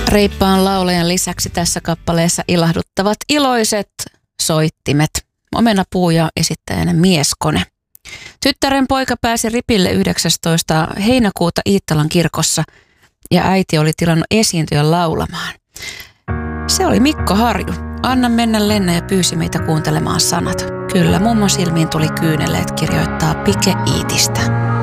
Reippaan laulajan lisäksi tässä kappaleessa ilahduttavat iloiset soittimet. Omenapuu ja esittäjänä Mieskone. Tyttären poika pääsi ripille 19. heinäkuuta Iittalan kirkossa ja äiti oli tilannut esiintyä laulamaan. Se oli Mikko Harju. Anna mennä lennä ja pyysi meitä kuuntelemaan sanat. Kyllä mummon silmiin tuli kyyneleet, kirjoittaa Pike Iitistä.